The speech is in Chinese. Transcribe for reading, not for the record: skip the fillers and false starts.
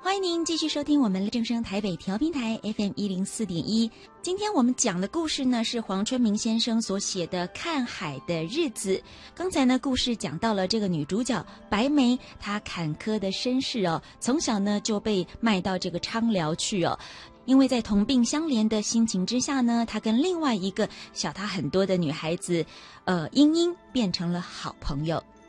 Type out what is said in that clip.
欢迎您继续收听我们正声台北调频台 FM104.1。今天我们讲的故事呢，是黄春明先生所写的《看海的日子》。刚才呢，故事讲到了这个女主角白梅，她坎坷的身世哦，从小呢就被卖到这个昌寮去哦。因为在同病相怜的心情之下呢，她跟另外一个小她很多的女孩子，英英变成了好朋友。